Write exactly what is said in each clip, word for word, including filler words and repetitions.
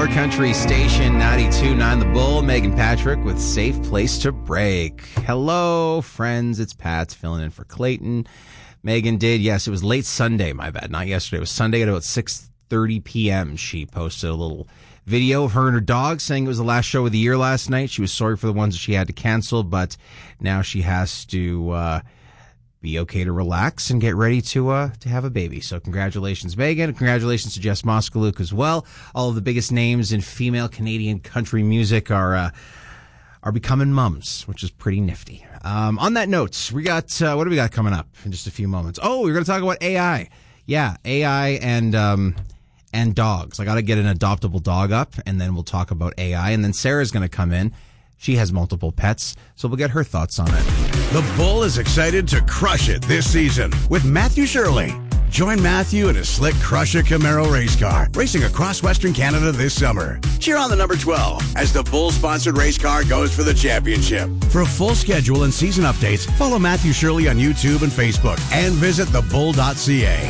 Your country station, ninety-two point nine The Bull. Megan Patrick with Safe Place to Break. Hello, friends. It's Pat filling in for Clayton. Megan did, yes, it was late Sunday, my bad, not yesterday. It was Sunday at about six thirty p.m. She posted a little video of her and her dog saying it was the last show of the year last night. She was sorry for the ones that she had to cancel, but now she has to uh, be okay to relax and get ready to uh, to have a baby. So congratulations, Megan. Congratulations to Jess Moskaluk as well. All of the biggest names in female Canadian country music are uh, are becoming mums, which is pretty nifty. Um, on that note, we got, uh, what do we got coming up in just a few moments? Oh, we're going to talk about A I. Yeah, A I and, um, and dogs. I got to get an adoptable dog up, and then we'll talk about A I. And then Sarah's going to come in. She has multiple pets, so we'll get her thoughts on it. The Bull is excited to crush it this season with Matthew Shirley. Join Matthew in a slick Crusher Camaro race car racing across Western Canada this summer. Cheer on the number twelve as the Bull-sponsored race car goes for the championship. For a full schedule and season updates, follow Matthew Shirley on YouTube and Facebook and visit the bull dot c a.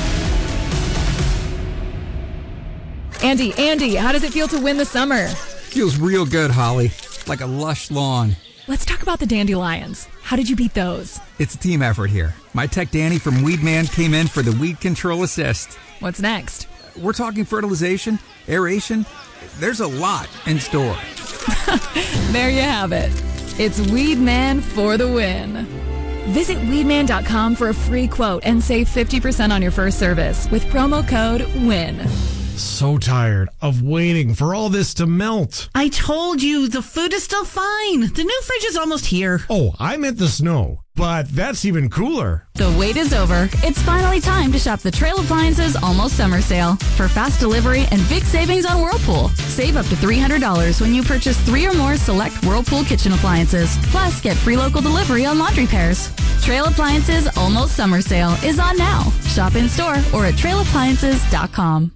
Andy, Andy, how does it feel to win the summer? Feels real good, Holly. Like a lush lawn. Let's talk about the dandelions. How did you beat those? It's a team effort here. My tech Danny from Weedman came in for the weed control assist. What's next? We're talking fertilization, aeration. There's a lot in store. There you have it. It's Weedman for the win. Visit weedman dot com for a free quote and save fifty percent on your first service with promo code WIN. So tired of waiting for all this to melt. I told you, the food is still fine. The new fridge is almost here. Oh, I meant the snow, but that's even cooler. The wait is over. It's finally time to shop the Trail Appliances Almost Summer Sale. For fast delivery and big savings on Whirlpool. Save up to three hundred dollars when you purchase three or more select Whirlpool kitchen appliances. Plus, get free local delivery on laundry pairs. Trail Appliances Almost Summer Sale is on now. Shop in store or at trail appliances dot com.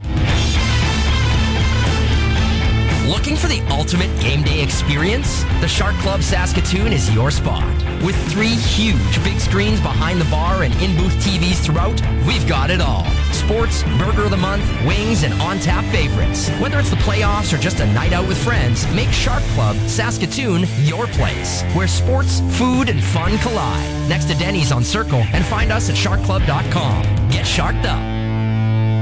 Looking for the ultimate game day experience? The Shark Club Saskatoon is your spot. With three huge big screens behind the bar and in-booth T Vs throughout, we've got it all. Sports, Burger of the Month, wings, and on-tap favorites. Whether it's the playoffs or just a night out with friends, make Shark Club Saskatoon your place, where sports, food, and fun collide. Next to Denny's on Circle, and find us at shark club dot com. Get sharked up.